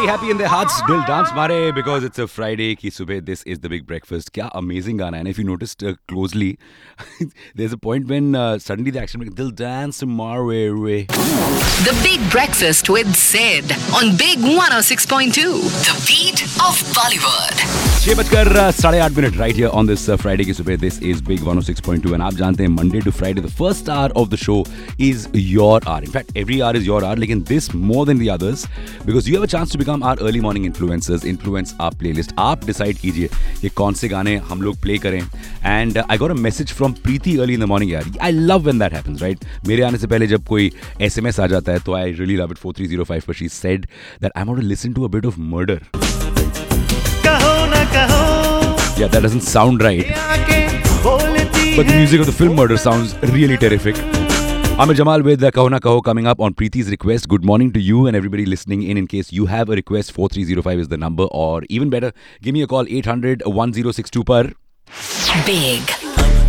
happy in their hearts. Dil dance mare because it's a Friday ki subah. This is the big breakfast. Kya amazing gana. And if you noticed closely, there's a point when suddenly the action Dil dance mare. The Big Breakfast with Sid on Big 106.2. The beat of Bollywood. 6:08 right here on this Friday ki subah. This is Big 106.2 and आप जानते हैं Monday to Friday the first hour of the show is your hour. In fact, every hour is your hour, लेकिन this more than the others because you have a chance to become our early morning influencers. Influence our playlist. आप decide कीजिए कि कौन से गाने हम लोग play करें. And I got a message from Preeti early in the morning यार. I love when that happens, right? मेरे आने से पहले जब कोई SMS आ जाता है तो I really love it. 4305 पर she said that I want to listen to a bit of murder. Yeah, that doesn't sound right. But the music of the film Murder sounds really terrific. Amir Jamal with Kaho Na Kaho coming up on Preeti's request. Good morning to you and everybody listening in case you have a request. 4305 is the number, or even better, give me a call 800-1062 par. Big